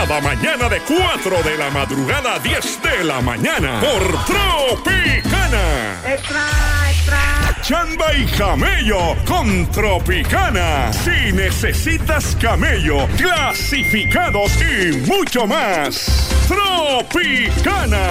Cada mañana de 4 de la madrugada a 10 de la mañana por Tropicana. Extra, extra. Chamba y camello con Tropicana. Si necesitas camello, clasificados y mucho más. Tropicana.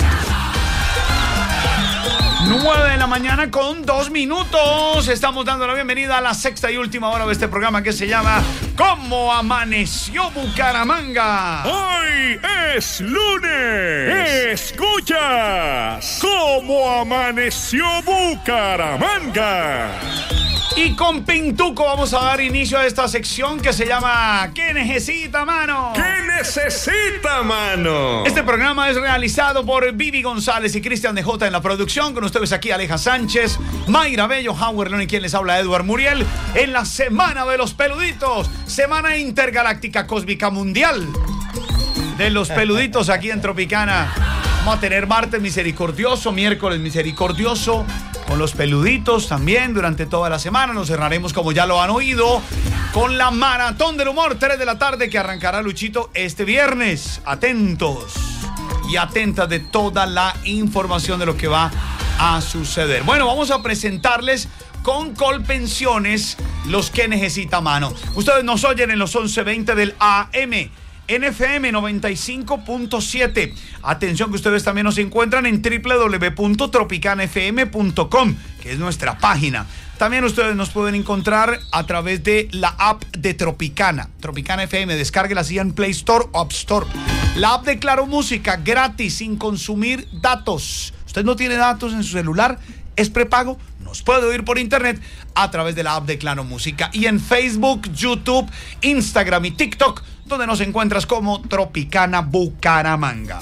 9 de la mañana con 2 minutos. Estamos dando la bienvenida a la sexta y última hora de este programa que se llama ¿Cómo amaneció Bucaramanga? Hoy es lunes. Escuchas ¿Cómo amaneció Bucaramanga? Y con Pintuco vamos a dar inicio a esta sección que se llama ¿Qué necesita, mano? ¿Qué necesita, mano? Este programa es realizado por Vivi González y Cristian DJ en la producción. Con ustedes aquí Aleja Sánchez, Mayra Bello, Howard León y quien les habla Edward Muriel. En la Semana de los Peluditos, Semana Intergaláctica Cósmica Mundial de los Peluditos aquí en Tropicana. Vamos a tener martes misericordioso, miércoles misericordioso, con los peluditos también durante toda la semana. Nos cerraremos, como ya lo han oído, con la Maratón del Humor, 3 de la tarde, que arrancará Luchito este viernes. Atentos y atentas de toda la información de lo que va a suceder. Bueno, vamos a presentarles con Colpensiones los que necesita mano. Ustedes nos oyen en los 11:20 del AM. NFM 95.7. Atención que ustedes también nos encuentran en www.tropicanafm.com, que es nuestra página. También ustedes nos pueden encontrar a través de la app de Tropicana, Tropicana FM. Descárguela así en Play Store o App Store. La app de Claro Música, gratis, sin consumir datos. Usted no tiene datos en su celular, es prepago, nos puede oír por internet a través de la app de Claro Música. Y en Facebook, YouTube, Instagram y TikTok, donde nos encuentras como Tropicana Bucaramanga.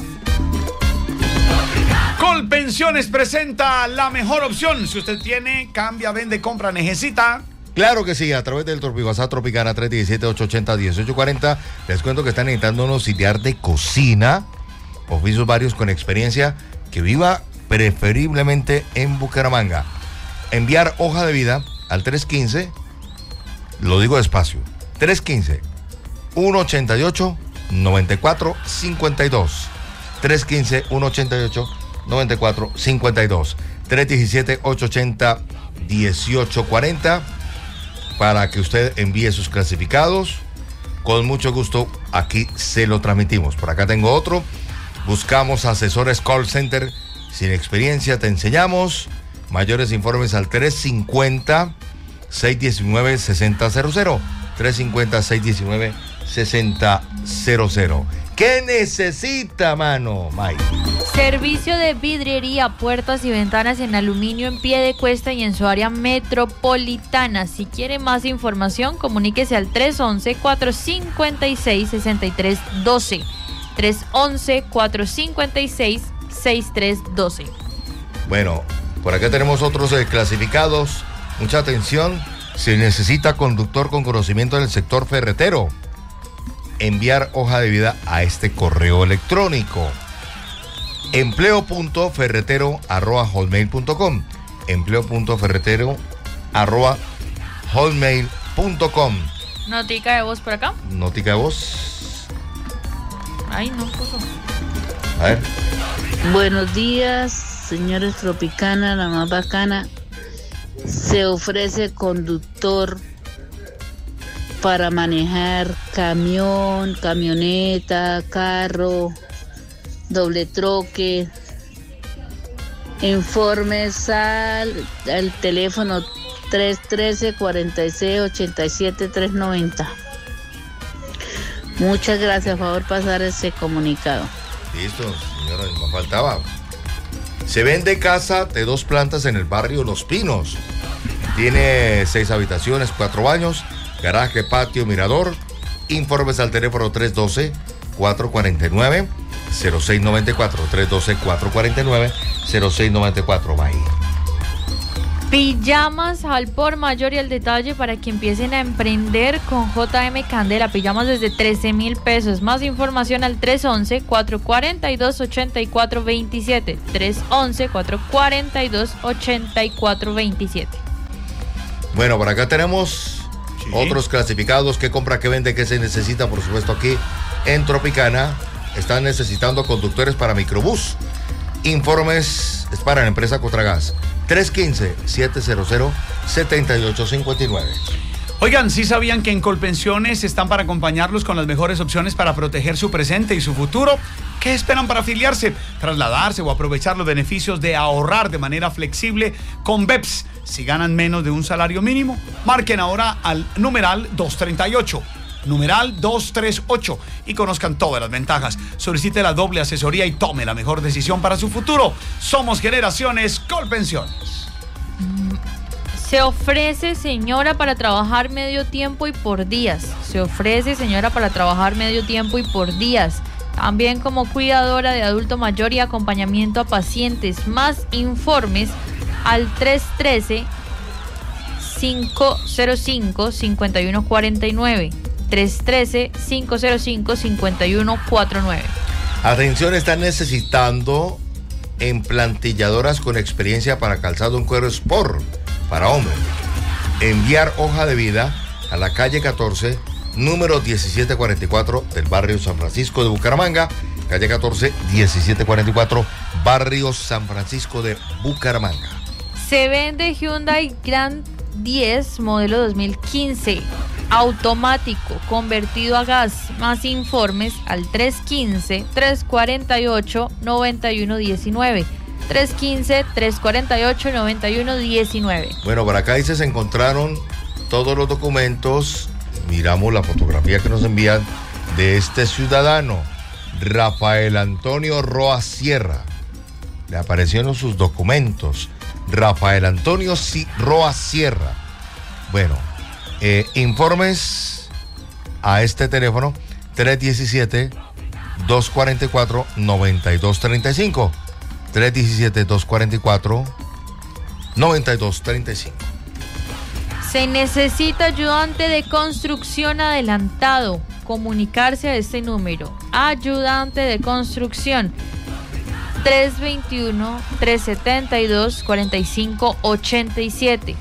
Colpensiones presenta la mejor opción. Si usted tiene, cambia, vende, compra, necesita. Claro que sí, a través del WhatsApp Tropicana 317-880-1840. Les cuento que están necesitando un auxiliar de cocina, oficios varios con experiencia, que viva preferiblemente en Bucaramanga. Enviar hoja de vida al 315, lo digo despacio, 315-188-9452. 315-188-9452. 317-880-1840 para que usted envíe sus clasificados. Con mucho gusto aquí se lo transmitimos. Por acá tengo otro. Buscamos asesores call center sin experiencia, te enseñamos. Mayores informes al 350-619-6000. 350-619-6000. ¿Qué necesita, mano, Mike? Servicio de vidriería, puertas y ventanas en aluminio en pie de cuesta y en su área metropolitana. Si quiere más información, comuníquese al 311-456-6312. 311-456-6312. Bueno, por acá tenemos otros clasificados. Mucha atención. Se necesita conductor con conocimiento del sector ferretero. Enviar hoja de vida a este correo electrónico: empleo.ferretero@hotmail.com. empleo.ferretero@hotmail.com. Notica de voz por acá. Notica de voz. Ay, no puso. A ver. Buenos días, señores Tropicana, la más bacana. Se ofrece conductor para manejar camión, camioneta, carro, doble troque. Informes al teléfono 313-4687-390. Muchas gracias, por favor pasar ese comunicado. Listo, señora, me faltaba. Se vende casa de 2 plantas en el barrio Los Pinos. Tiene 6 habitaciones, 4 baños, garaje, patio, mirador. Informes al teléfono 312-449-0694. 312-449-0694. Bye. Pijamas al por mayor y al detalle para que empiecen a emprender con JM Candela. Pijamas desde 13,000 pesos. Más información al 311-442-8427. 311-442-8427. Bueno, por acá tenemos otros clasificados. ¿Qué compra, qué vende, qué se necesita? Por supuesto, aquí en Tropicana están necesitando conductores para microbús. Informes es para la empresa Cotragas. 315-700-7859. Oigan, ¿sí sabían que en Colpensiones están para acompañarlos con las mejores opciones para proteger su presente y su futuro? ¿Qué esperan para afiliarse, trasladarse o aprovechar los beneficios de ahorrar de manera flexible con BEPS? Si ganan menos de un salario mínimo, marquen ahora al numeral 238. Numeral 238 y conozcan todas las ventajas. Solicite la doble asesoría y tome la mejor decisión para su futuro. Somos Generaciones Colpensiones. Se ofrece señora para trabajar medio tiempo y por días. Se ofrece señora para trabajar medio tiempo y por días. También como cuidadora de adulto mayor y acompañamiento a pacientes. Más informes al 313-505-5149. 313-505-5149. Atención, están necesitando emplantilladoras con experiencia para calzado en cuero sport para hombre. Enviar hoja de vida a la calle 14, número 1744 del barrio San Francisco de Bucaramanga. Calle 14, 1744, barrio San Francisco de Bucaramanga. Se vende Hyundai Grand 10 modelo 2015. Automático, convertido a gas. Más informes al 315-348-9119. 315-348-9119. Bueno, por acá dice, se encontraron todos los documentos. Miramos la fotografía que nos envían de este ciudadano, Rafael Antonio Roa Sierra. Le aparecieron sus documentos. Rafael Antonio Roa Sierra. Bueno, informes a este teléfono 317-244-9235. 317-244-9235. Se necesita ayudante de construcción adelantado. Comunicarse a este número. Ayudante de construcción. 321-372-4587.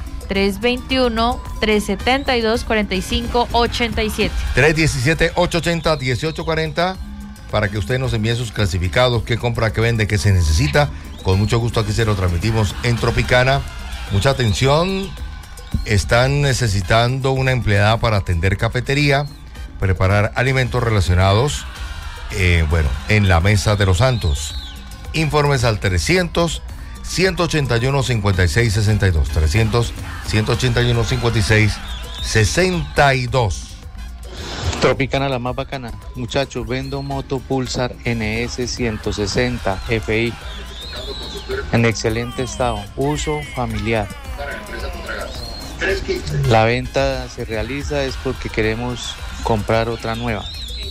321-372-4587. 317-880-1840 para que usted nos envíe sus clasificados, qué compra, qué vende, qué se necesita. Con mucho gusto aquí se lo transmitimos en Tropicana. Mucha atención, están necesitando una empleada para atender cafetería, preparar alimentos relacionados, en la Mesa de los Santos. Informes al 300-181-5662. 300-181-5662. Tropicana, la más bacana. Muchachos, vendo moto Pulsar NS 160 FI en excelente estado, uso familiar. La venta se realiza es porque queremos comprar otra nueva.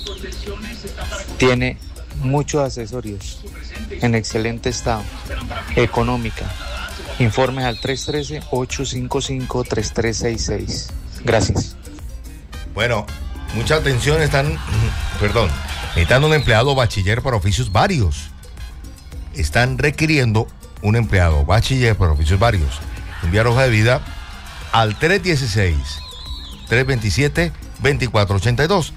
Tiene muchos accesorios en excelente estado, económica. Informes al 313-855-3366. Gracias. Bueno, mucha atención, necesitando un empleado bachiller para oficios varios. Están requiriendo un empleado bachiller para oficios varios. Enviar hoja de vida al 316-327-2482.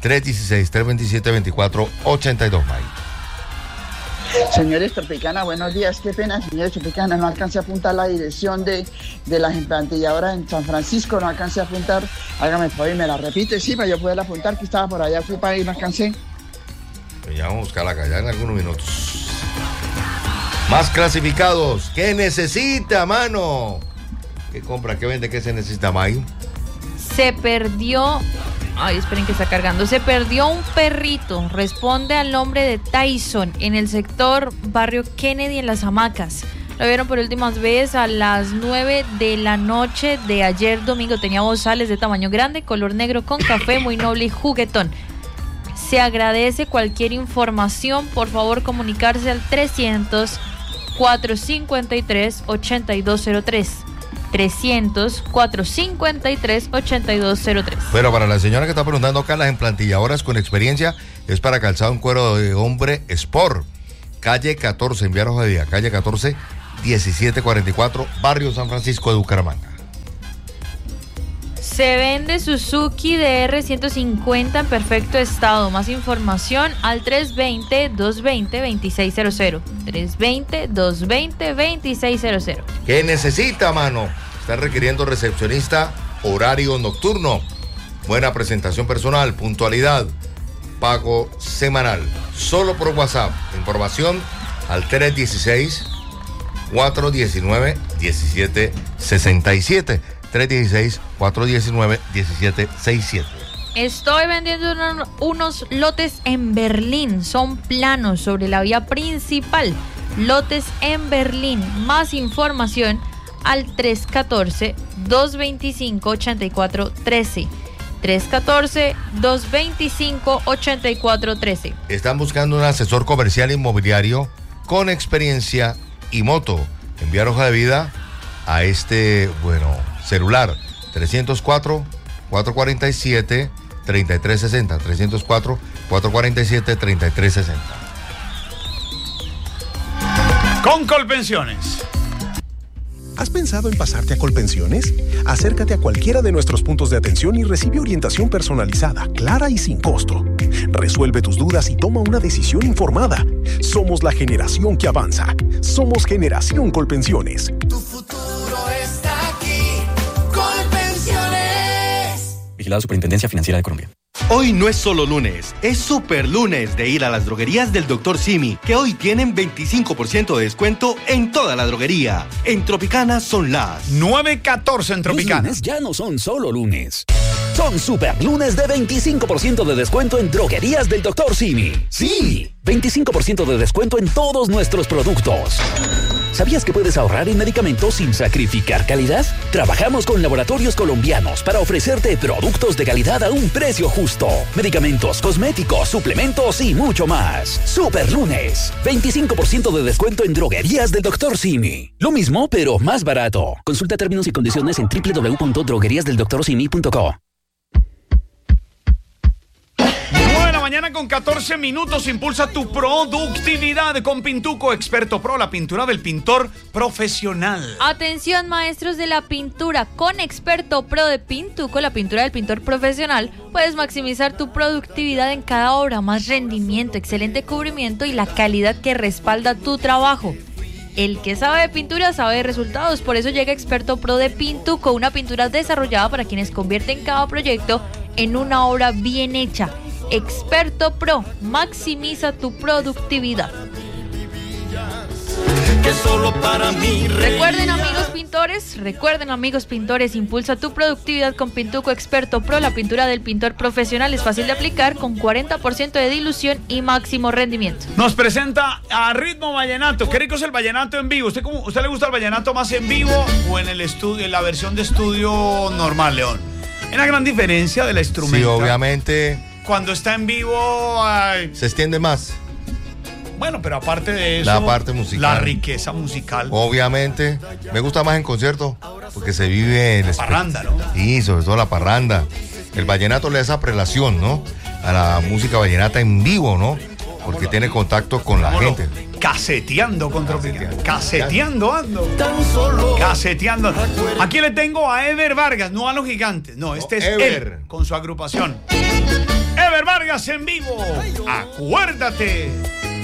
316-327-2482, May. Señores Tropicana, buenos días. Qué pena, señores Tropicana, no alcancé a apuntar la dirección de las emplantilladoras en San Francisco, no alcancé a apuntar. Hágame el favor y me la repite, sí, para yo poderla apuntar, que estaba por allá, fui para ir, no alcancé. Pues ya vamos a buscarla acá, ya en algunos minutos. Más clasificados. ¿Qué necesita, mano? ¿Qué compra, qué vende, qué se necesita, May? Se perdió... Ay, esperen que está cargando. Se perdió un perrito. Responde al nombre de Tyson en el sector Barrio Kennedy en Las Hamacas. Lo vieron por últimas veces a las 9 de la noche de ayer domingo. Tenía bozales de tamaño grande, color negro con café, muy noble y juguetón. Se agradece cualquier información. Por favor, comunicarse al 300-453-8203. 300-453-8203. Bueno, para la señora que está preguntando acá, las emplantilladoras con experiencia es para calzado en cuero de hombre Sport. Calle 14, enviar hoja de vida. Calle 14, 1744, barrio San Francisco de Bucaramanga. Se vende Suzuki DR150 en perfecto estado. Más información al 320-220-2600. 320-220-2600. ¿Qué necesita, mano? Está requiriendo recepcionista, horario nocturno, buena presentación personal, puntualidad, pago semanal. Solo por WhatsApp. Información al 316-419-1767. 316-419-1767. Estoy vendiendo unos lotes en Berlín. Son planos sobre la vía principal. Lotes en Berlín. Más información al 314-225-8413. 314-225-8413. Están buscando un asesor comercial inmobiliario con experiencia y moto. Enviar hoja de vida a este, celular 304-447-3360. 304-447-3360. Con Colpensiones. ¿Has pensado en pasarte a Colpensiones? Acércate a cualquiera de nuestros puntos de atención y recibe orientación personalizada, clara y sin costo. Resuelve tus dudas y toma una decisión informada. Somos la generación que avanza. Somos Generación Colpensiones. Tu futuro está aquí. Colpensiones. Vigilado Superintendencia Financiera de Colombia. Hoy no es solo lunes, es super lunes de ir a las droguerías del Dr. Simi, que hoy tienen 25% de descuento en toda la droguería. En Tropicana son las 9:14 en Tropicana. Los lunes ya no son solo lunes. Son super lunes de 25% de descuento en droguerías del Dr. Simi. Sí, 25% de descuento en todos nuestros productos. ¿Sabías que puedes ahorrar en medicamentos sin sacrificar calidad? Trabajamos con laboratorios colombianos para ofrecerte productos de calidad a un precio justo. Medicamentos, cosméticos, suplementos y mucho más. Super lunes, 25% de descuento en droguerías del Dr. Simi. Lo mismo, pero más barato. Consulta términos y condiciones en www.drogueriasdeldoctorsimi.co. 9 de la mañana con 14 minutos. Impulsa tu productividad con Pintuco Experto Pro, la pintura del pintor profesional. Atención, maestros de la pintura. Con Experto Pro de Pintuco, la pintura del pintor profesional, puedes maximizar tu productividad en cada obra, más rendimiento, excelente cubrimiento y la calidad que respalda tu trabajo. El que sabe de pintura sabe de resultados, por eso llega Experto Pro de Pintuco, una pintura desarrollada para quienes convierten cada proyecto en una obra bien hecha. Experto Pro, maximiza tu productividad. Que solo para mí Recuerden, amigos pintores, impulsa tu productividad con Pintuco Experto Pro, la pintura del pintor profesional. Es fácil de aplicar, con 40% de dilución y máximo rendimiento. Nos presenta a Ritmo Vallenato. Qué rico es el vallenato en vivo. ¿Usted le gusta el vallenato más en vivo o en el estudio, en la versión de estudio normal, León? Hay una gran diferencia de la instrumento. Sí, obviamente. Cuando está en vivo se extiende más. Bueno, pero aparte de eso, la parte musical, la riqueza musical. Obviamente, me gusta más en concierto porque se vive en la parranda, ¿no? Sí, sobre todo la parranda. El vallenato le da esa prelación, ¿no? A la música vallenata en vivo, ¿no? Porque tiene contacto con la gente. Caseteando con Tropicana. Caseteando ando. Caseteando. Aquí le tengo a Ever Vargas, no a los gigantes. No, este es Ever con su agrupación. Ever Vargas en vivo. Acuérdate.